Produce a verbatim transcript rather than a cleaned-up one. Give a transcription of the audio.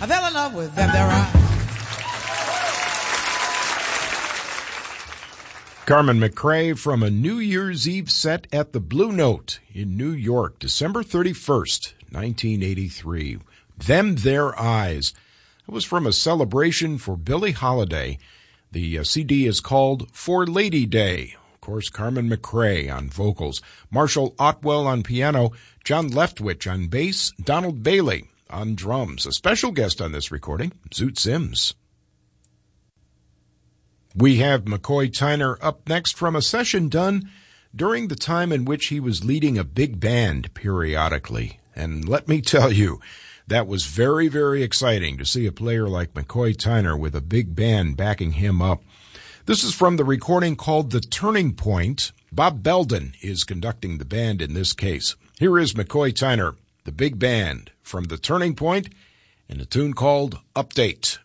I fell in love with them there eyes. Carmen McRae from a New Year's Eve set at the Blue Note in New York, December thirty-first, nineteen eighty-three. Them There Eyes. It was from a celebration for Billie Holiday. The uh, C D is called For Lady Day. Of course, Carmen McRae on vocals, Marshall Otwell on piano, John Leftwich on bass, Donald Bailey on drums. A special guest on this recording, Zoot Sims. We have McCoy Tyner up next from a session done during the time in which he was leading a big band periodically. And let me tell you, that was very, very exciting to see a player like McCoy Tyner with a big band backing him up. This is from the recording called The Turning Point. Bob Belden is conducting the band in this case. Here is McCoy Tyner, the big band, from The Turning Point, in a tune called Update.